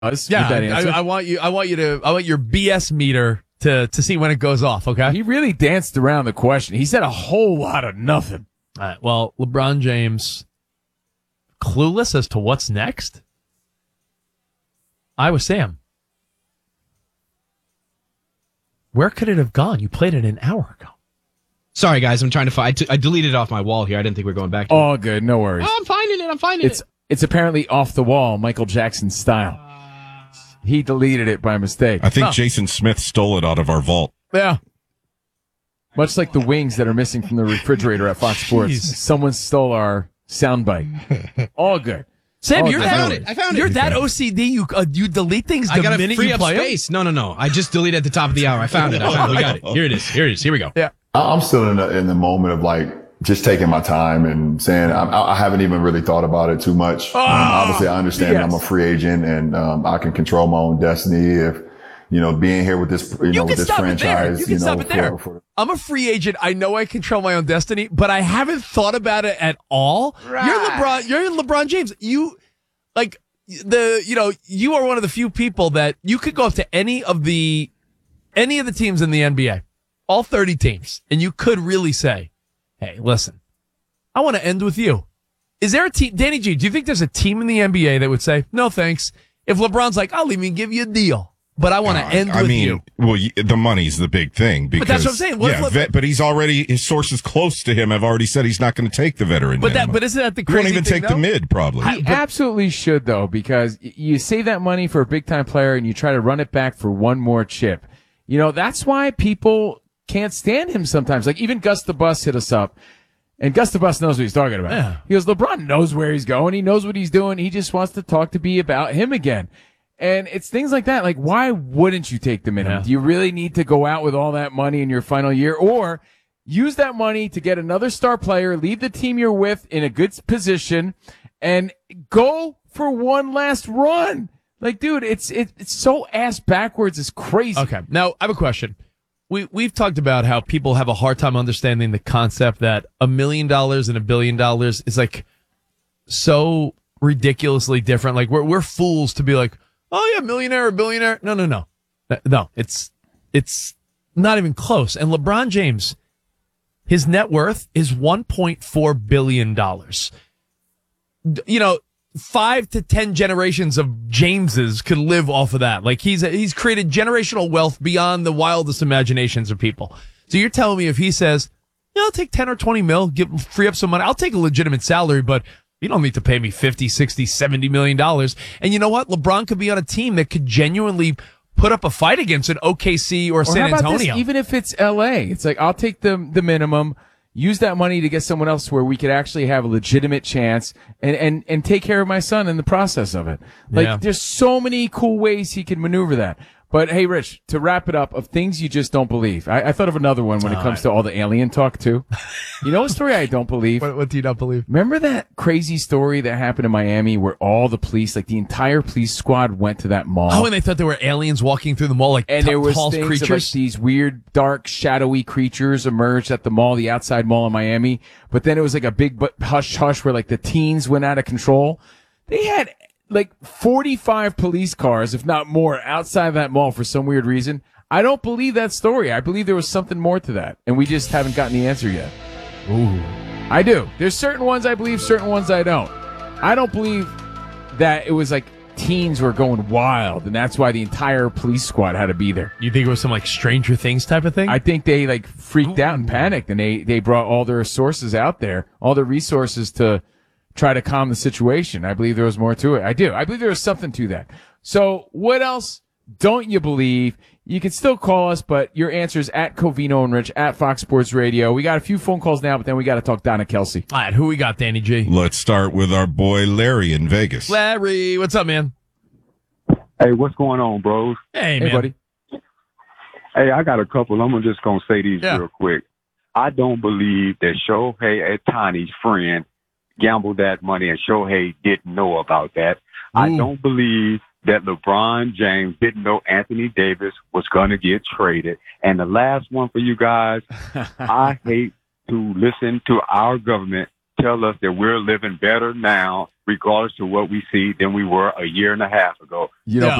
Yeah, I want your BS meter to see when it goes off. Okay. He really danced around the question. He said a whole lot of nothing. All right. Well, LeBron James, clueless as to what's next. Iowa Sam. Where could it have gone? You played it an hour ago. Sorry, guys. I'm trying to find. I deleted it off my wall here. I didn't think we were going back to All good. No worries. Oh, I'm finding it. It's apparently off the wall, Michael Jackson style. He deleted it by mistake. I think Jason Smith stole it out of our vault. Yeah. Much like the wings that are missing from the refrigerator at Fox Sports. Someone stole our soundbite. All good. Sam, I found it. You're that OCD. You delete things the minute minute free you up play space. No. I just deleted at the top of the hour. I found it. We got it. Here it is. Here we go. Yeah. I'm still in the moment of like just taking my time and saying I haven't even really thought about it too much. Obviously, I understand that I'm a free agent and I can control my own destiny. If being here with this with this franchise, you can stop it there. I'm a free agent. I know I control my own destiny, but I haven't thought about it at all. Right. You're LeBron James. You are one of the few people that you could go up to any of the teams in the NBA, all 30 teams, and you could really say, hey, listen, I want to end with you. Is there a team, Danny G, do you think there's a team in the NBA that would say, no thanks, if LeBron's like, I'll even give you a deal, but I want to end with you? Well, the money's the big thing. Because, but that's what I'm saying. But his sources close to him have already said he's not going to take the veteran. But isn't that the crazy thing? He won't even take the mid, probably. He absolutely should, though, because you save that money for a big-time player and you try to run it back for one more chip. That's why people can't stand him sometimes. Like, even Gus the Bus hit us up, and Gus the Bus knows what he's talking about. Yeah. He goes, LeBron knows where he's going. He knows what he's doing. He just wants to talk to B about him again. And it's things like that. Like, why wouldn't you take the minimum? Yeah. Do you really need to go out with all that money in your final year? Or use that money to get another star player, leave the team you're with in a good position, and go for one last run? Like, dude, it's so ass backwards. It's crazy. Okay. Now, I have a question. We've talked about how people have a hard time understanding the concept that $1 million and $1 billion is like so ridiculously different. Like we're fools to be like, oh yeah, millionaire or billionaire. No. It's not even close. And LeBron James, his net worth is $1.4 billion. 5 to 10 generations of Jameses could live off of that. Like he's created generational wealth beyond the wildest imaginations of people. So you're telling me if he says, I'll take 10 or 20 mil, free up some money. I'll take a legitimate salary, but you don't need to pay me 50, 60, 70 million dollars. And you know what? LeBron could be on a team that could genuinely put up a fight against an OKC or San Antonio. This, even if it's LA, it's like, I'll take the minimum. Use that money to get someone else where we could actually have a legitimate chance and take care of my son in the process of it. Like, there's so many cool ways he can maneuver that. But hey, Rich, to wrap it up, of things you just don't believe. I thought of another one when it comes to all the alien talk too. You know a story I don't believe? What do you not believe? Remember that crazy story that happened in Miami where all the police, like the entire police squad went to that mall? Oh, and they thought there were aliens walking through the mall, like and there was tall things creatures? Of, like, these weird, dark, shadowy creatures emerged at the mall, the outside mall in Miami. But then it was like a big hush where like the teens went out of control. They had like 45 police cars, if not more, outside that mall for some weird reason. I don't believe that story. I believe there was something more to that, and we just haven't gotten the answer yet. Ooh. I do. There's certain ones I believe, certain ones I don't. I don't believe that it was like teens were going wild, and that's why the entire police squad had to be there. You think it was some like Stranger Things type of thing? I think they like freaked out and panicked, and they brought all their sources out there, all their resources to try to calm the situation. I believe there was more to it. I do. I believe there was something to that. So what else don't you believe? You can still call us, but your answer is at Covino and Rich at Fox Sports Radio. We got a few phone calls now, but then we got to talk Donna Kelsey. All right, who we got, Danny G? Let's start with our boy Larry in Vegas. Larry, what's up, man? Hey, what's going on, bros? Hey, man. Buddy. Hey, I got a couple. I'm just going to say these real quick. I don't believe that Shohei Ohtani's friend gambled that money and Shohei didn't know about that. Ooh. I don't believe that LeBron James didn't know Anthony Davis was going to get traded. And the last one for you guys, I hate to listen to our government tell us that we're living better now, regardless of what we see, than we were a year and a half ago. You know,